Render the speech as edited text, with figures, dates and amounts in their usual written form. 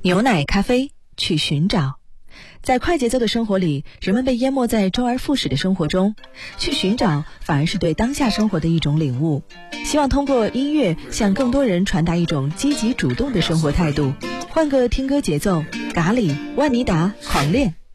牛奶、咖啡，去寻找。在快节奏的生活里，人们被淹没在周而复始的生活中，去寻找反而是对当下生活的一种领悟。希望通过音乐向更多人传达一种积极主动的生活态度。换个听歌节奏，咖喱、万妮达，狂恋。